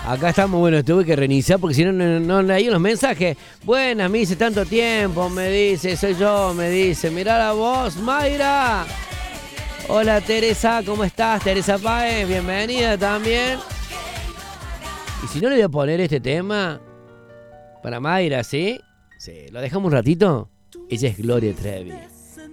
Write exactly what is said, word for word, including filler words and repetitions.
Acá estamos, bueno, tuve que reiniciar porque si no, no, no leí los mensajes. Buenas, me dice tanto tiempo, me dice, soy yo, me dice. Mirá la voz, Mayra. Hola, Teresa, ¿cómo estás? Teresa Páez, bienvenida también. Y si no le voy a poner este tema para Mayra, ¿sí? Sí, lo dejamos un ratito. Ella es Gloria Trevi.